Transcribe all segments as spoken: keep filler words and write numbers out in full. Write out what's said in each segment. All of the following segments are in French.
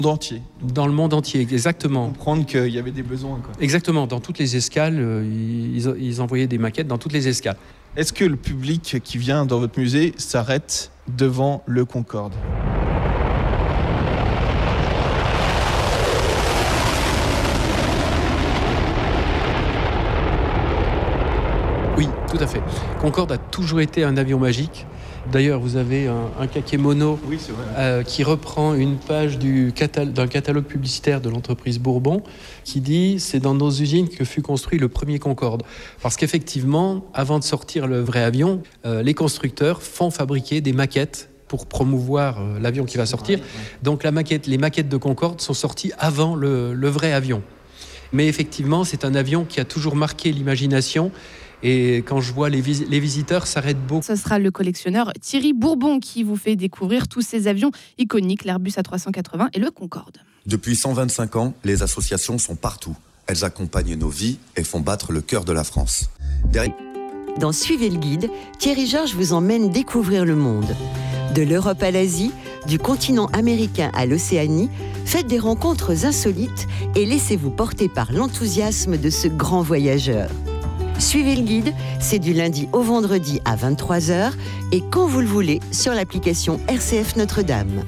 monde entier. Dans le monde entier, exactement. Comprendre qu'il y avait des besoins, quoi. Exactement, dans toutes les escales, euh, ils, ils envoyaient des maquettes dans toutes les escales. Est-ce que le public qui vient dans votre musée s'arrête devant le Concorde ? Oui, tout à fait. Concorde a toujours été un avion magique. D'ailleurs, vous avez un, un kakémono oui, c'est vrai. Euh, qui reprend une page du catal- d'un catalogue publicitaire de l'entreprise Bourbon qui dit « C'est dans nos usines que fut construit le premier Concorde ». Parce qu'effectivement, avant de sortir le vrai avion, euh, les constructeurs font fabriquer des maquettes pour promouvoir euh, l'avion qui va sortir. Ouais, ouais. Donc la maquette, les maquettes de Concorde sont sorties avant le, le vrai avion. Mais effectivement, c'est un avion qui a toujours marqué l'imagination. Et quand je vois les, vis- les visiteurs s'arrêtent beaucoup. Ce sera le collectionneur Thierry Bourbon qui vous fait découvrir tous ces avions iconiques, l'Airbus A trois cent quatre-vingts et le Concorde. Depuis cent vingt-cinq ans, les associations sont partout. Elles accompagnent nos vies et font battre le cœur de la France. Derrière... Dans Suivez le guide, Thierry Georges vous emmène découvrir le monde. De l'Europe à l'Asie, du continent américain à l'Océanie, faites des rencontres insolites et laissez-vous porter par l'enthousiasme de ce grand voyageur. Suivez le guide, c'est du lundi au vendredi à vingt-trois heures et quand vous le voulez sur l'application R C F Notre-Dame.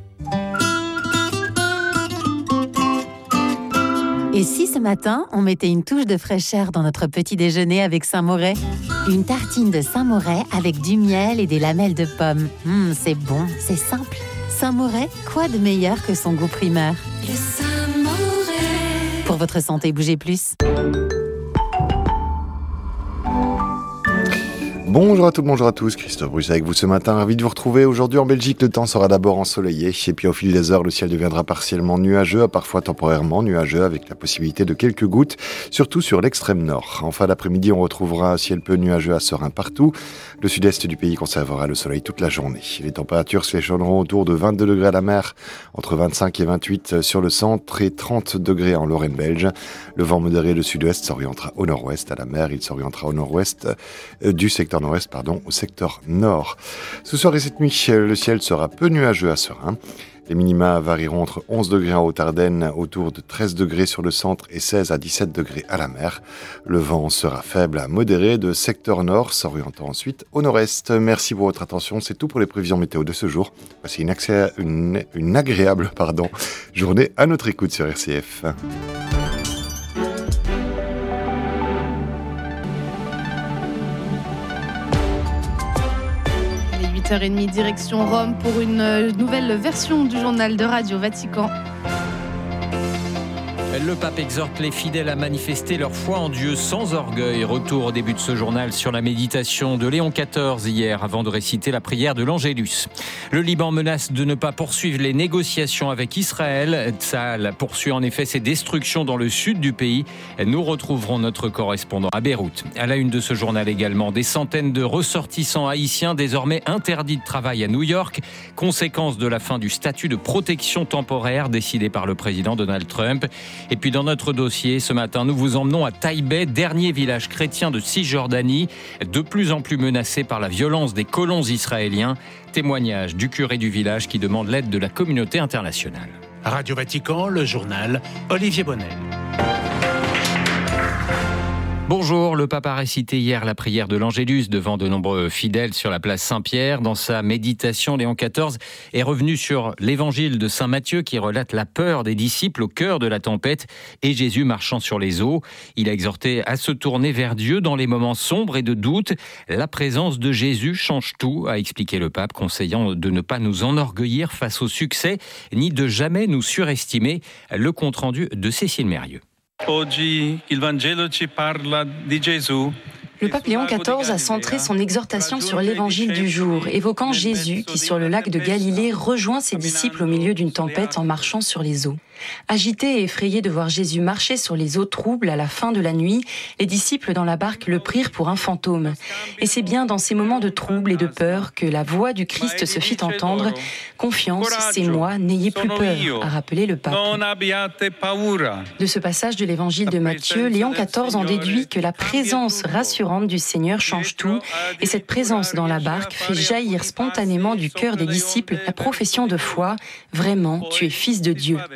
Et si ce matin, on mettait une touche de fraîcheur dans notre petit déjeuner avec Saint-Moret ? Une tartine de Saint-Moret avec du miel et des lamelles de pommes. Mmh, c'est bon, c'est simple. Saint-Moret, quoi de meilleur que son goût primaire ? Le Saint-Moret. Pour votre santé, bougez plus. Bonjour à toutes, bonjour à tous, Christophe Bruce avec vous ce matin, ravi de vous retrouver. Aujourd'hui en Belgique, le temps sera d'abord ensoleillé, et puis au fil des heures, le ciel deviendra partiellement nuageux, parfois temporairement nuageux, avec la possibilité de quelques gouttes, surtout sur l'extrême nord. En fin d'après-midi, on retrouvera un ciel peu nuageux à Serein partout. Le sud-est du pays conservera le soleil toute la journée. Les températures s'échelonneront autour de vingt-deux degrés à la mer, entre vingt-cinq et vingt-huit sur le centre et trente degrés en Lorraine belge. Le vent modéré de sud-ouest s'orientera au nord-ouest. À la mer, il s'orientera au nord-ouest euh, du secteur nord-ouest, pardon, au secteur nord. Ce soir et cette nuit, le ciel sera peu nuageux à Serein. Les minima varieront entre onze degrés en Haute-Ardenne, autour de treize degrés sur le centre et seize à dix-sept degrés à la mer. Le vent sera faible à modéré de secteur nord, s'orientant ensuite au nord-est. Merci pour votre attention, c'est tout pour les prévisions météo de ce jour. Voici une, accé- une, une agréable pardon, journée à notre écoute sur R C F. huit heures trente, direction Rome pour une nouvelle version du journal de Radio Vatican. Le pape exhorte les fidèles à manifester leur foi en Dieu sans orgueil. Retour au début de ce journal sur la méditation de Léon quatorze hier avant de réciter la prière de l'Angélus. Le Liban menace de ne pas poursuivre les négociations avec Israël. Tsahal poursuit en effet ses destructions dans le sud du pays. Nous retrouverons notre correspondant à Beyrouth. À la une de ce journal également, des centaines de ressortissants haïtiens désormais interdits de travail à New York. Conséquence de la fin du statut de protection temporaire décidé par le président Donald Trump. Et puis dans notre dossier, ce matin, nous vous emmenons à Taïbeh, dernier village chrétien de Cisjordanie, de plus en plus menacé par la violence des colons israéliens. Témoignage du curé du village qui demande l'aide de la communauté internationale. Radio Vatican, le journal, Olivier Bonnel. Bonjour, le pape a récité hier la prière de l'Angélus devant de nombreux fidèles sur la place Saint-Pierre. Dans sa méditation, Léon quatorze est revenu sur l'évangile de Saint Matthieu qui relate la peur des disciples au cœur de la tempête et Jésus marchant sur les eaux. Il a exhorté à se tourner vers Dieu dans les moments sombres et de doute. La présence de Jésus change tout, a expliqué le pape, conseillant de ne pas nous enorgueillir face au succès, ni de jamais nous surestimer. Le compte-rendu de Cécile Mérieux. Oggi il Vangelo ci parla di Gesù. Le pape Léon quatorze a centré son exhortation sur l'évangile du jour, évoquant Jésus qui, sur le lac de Galilée, rejoint ses disciples au milieu d'une tempête en marchant sur les eaux. Agités et effrayés de voir Jésus marcher sur les eaux troubles à la fin de la nuit, les disciples dans la barque le prirent pour un fantôme. Et c'est bien dans ces moments de trouble et de peur que la voix du Christ se fit entendre. « Confiance, c'est moi, n'ayez plus peur », a rappelé le pape. De ce passage de l'évangile de Matthieu, Léon quatorze en déduit que la présence rassurante rassurante du Seigneur change tout, et cette présence dans la barque fait jaillir spontanément du cœur des disciples la profession de foi, vraiment, tu es fils de Dieu.